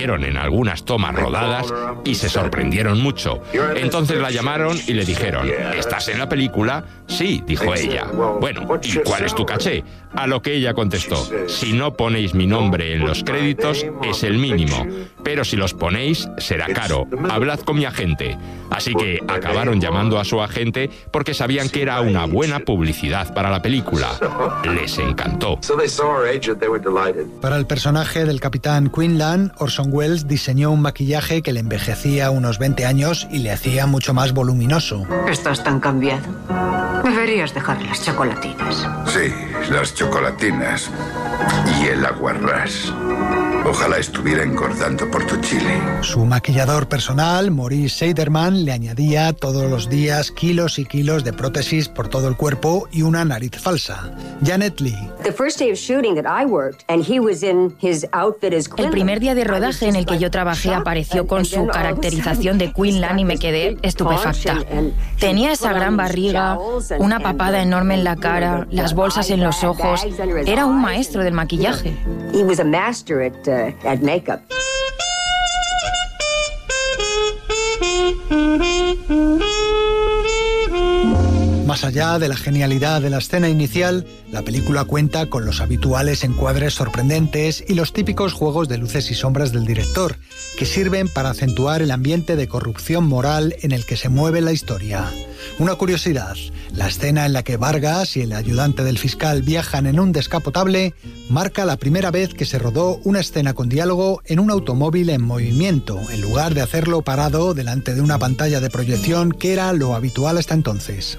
vieron en algunas tomas rodadas y se sorprendieron mucho. Entonces la llamaron y le dijeron: ¿estás en la película? Sí, dijo ella. Bueno, ¿y cuál es tu caché? A lo que ella contestó: si no ponéis mi nombre en los créditos, es el mínimo, pero si los ponéis, será caro. Hablad con mi agente. Así que acabaron llamando a su agente porque sabían que era una buena publicidad para la película. Les encantó. Para el personaje del capitán Quinlan, Orson Welles diseñó un maquillaje que le envejecía unos 20 años y le hacía mucho más voluminoso. Estás tan cambiado. Deberías dejar las chocolatinas. Sí, las chocolatinas y el aguarrás. Ojalá estuviera engordando por tu chile. Su maquillador personal, Maurice Seiderman, le añadía todos los días kilos y kilos de prótesis por todo el cuerpo y una nariz falsa. Janet Leigh. El primer día de rodaje en el que yo trabajé apareció con su caracterización de Quinlan y me quedé estupefacta. Tenía esa gran barriga, una papada enorme en la cara, las bolsas en los ojos. Era un maestro del maquillaje. At makeup. Más allá de la genialidad de la escena inicial, la película cuenta con los habituales encuadres sorprendentes y los típicos juegos de luces y sombras del director, que sirven para acentuar el ambiente de corrupción moral en el que se mueve la historia. Una curiosidad, la escena en la que Vargas y el ayudante del fiscal viajan en un descapotable marca la primera vez que se rodó una escena con diálogo en un automóvil en movimiento, en lugar de hacerlo parado delante de una pantalla de proyección, que era lo habitual hasta entonces.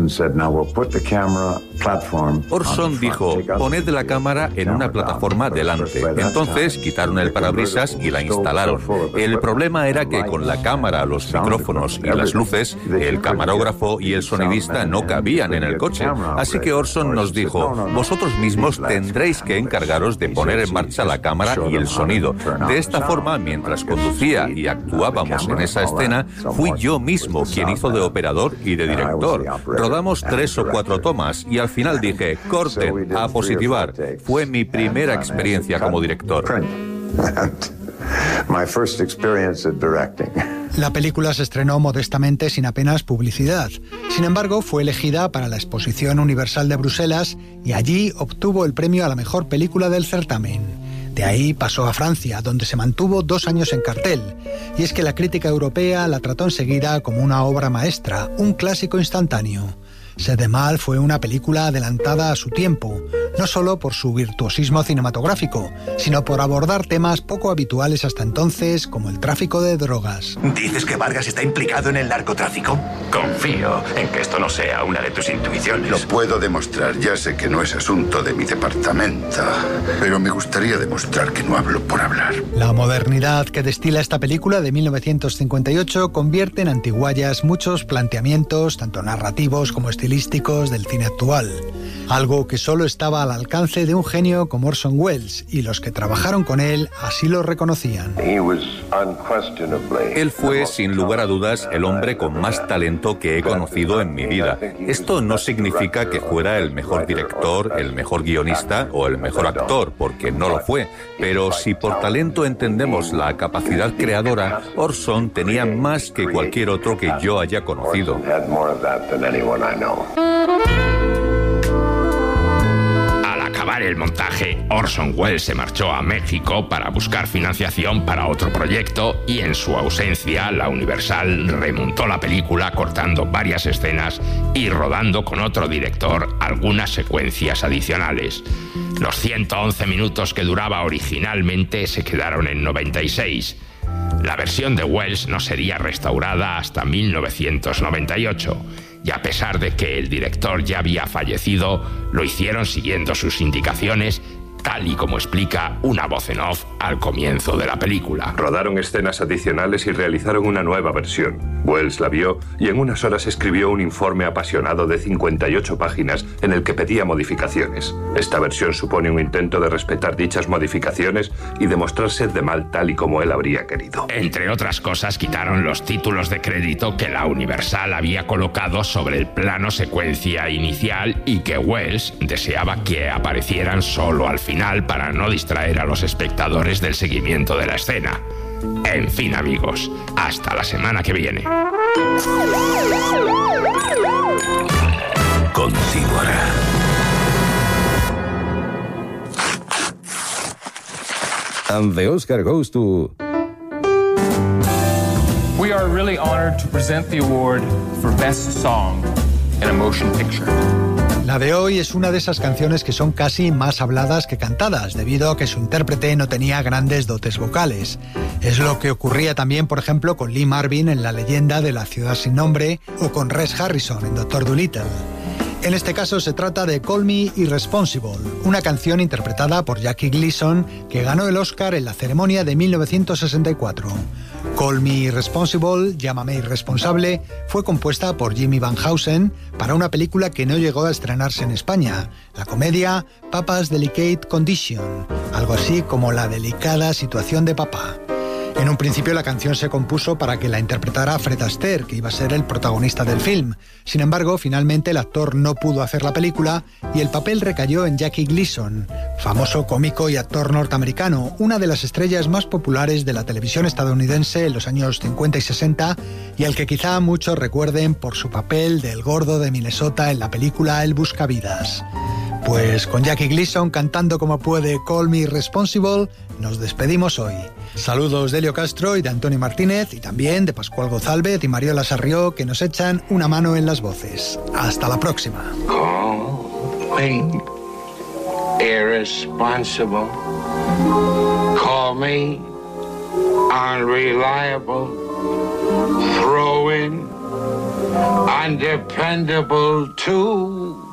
Orson dijo: poned la cámara en una plataforma delante. Entonces quitaron el parabrisas y la instalaron. El problema era que con la cámara, los micrófonos y las luces, el camarógrafo y el sonidista no cabían en el coche. Así que Orson nos dijo: vosotros mismos tendréis que encargaros de poner en marcha la cámara y el sonido. De esta forma, mientras conducía y actuábamos en esa escena, fui yo mismo quien hizo de operador y de director. Rodamos 3 o 4 tomas y al final dije: corten, a positivar. Fue mi primera experiencia como director. La película se estrenó modestamente sin apenas publicidad. Sin embargo, fue elegida para la Exposición Universal de Bruselas y allí obtuvo el premio a la mejor película del certamen. De ahí pasó a Francia, donde se mantuvo 2 años en cartel. Y es que la crítica europea la trató enseguida como una obra maestra, un clásico instantáneo. Sed de Mal fue una película adelantada a su tiempo, no solo por su virtuosismo cinematográfico, sino por abordar temas poco habituales hasta entonces, como el tráfico de drogas. ¿Dices que Vargas está implicado en el narcotráfico? Confío en que esto no sea una de tus intuiciones. Lo puedo demostrar, ya sé que no es asunto de mi departamento, pero me gustaría demostrar que no hablo por hablar. La modernidad que destila esta película de 1958 convierte en antiguallas muchos planteamientos, tanto narrativos como estilísticos, del cine actual. Algo que solo estaba al alcance de un genio como Orson Welles, y los que trabajaron con él así lo reconocían. Él fue, sin lugar a dudas, el hombre con más talento que he conocido en mi vida. Esto no significa que fuera el mejor director, el mejor guionista o el mejor actor, porque no lo fue. Pero si por talento entendemos la capacidad creadora, Orson tenía más que cualquier otro que yo haya conocido. El montaje, Orson Welles se marchó a México para buscar financiación para otro proyecto y en su ausencia la Universal remontó la película cortando varias escenas y rodando con otro director algunas secuencias adicionales. Los 111 minutos que duraba originalmente se quedaron en 96. La versión de Welles no sería restaurada hasta 1998. Y a pesar de que el director ya había fallecido, lo hicieron siguiendo sus indicaciones, tal y como explica una voz en off al comienzo de la película. Rodaron escenas adicionales y realizaron una nueva versión. Welles la vio y en unas horas escribió un informe apasionado de 58 páginas en el que pedía modificaciones. Esta versión supone un intento de respetar dichas modificaciones y demostrar Sed de Mal tal y como él habría querido. Entre otras cosas, quitaron los títulos de crédito que la Universal había colocado sobre el plano secuencia inicial y que Welles deseaba que aparecieran solo al final para no distraer a los espectadores del seguimiento de la escena. En fin, amigos, hasta la semana que viene. Continuará. And the Oscar goes to... We are really honored to present the award for Best Song in a Motion Picture. La de hoy es una de esas canciones que son casi más habladas que cantadas, debido a que su intérprete no tenía grandes dotes vocales. Es lo que ocurría también, por ejemplo, con Lee Marvin en La leyenda de la ciudad sin nombre o con Rex Harrison en Dr. Dolittle. En este caso se trata de Call Me Irresponsible, una canción interpretada por Jackie Gleason que ganó el Oscar en la ceremonia de 1964. Call Me Irresponsible, Llámame Irresponsable, fue compuesta por Jimmy Van Heusen para una película que no llegó a estrenarse en España, la comedia Papa's Delicate Condition, algo así como La delicada situación de papá. En un principio la canción se compuso para que la interpretara Fred Astaire, que iba a ser el protagonista del film. Sin embargo, finalmente el actor no pudo hacer la película y el papel recayó en Jackie Gleason, famoso cómico y actor norteamericano, una de las estrellas más populares de la televisión estadounidense en los años 50 y 60 y al que quizá muchos recuerden por su papel del gordo de Minnesota en la película El Buscavidas. Pues con Jackie Gleason cantando como puede Call Me Irresponsible, nos despedimos hoy. Saludos de Elio Castro y de Antonio Martínez y también de Pascual Gozálvez y Mariola Sarrió, que nos echan una mano en las voces. Hasta la próxima. Call me irresponsible. Call me unreliable. Throw in undependable too.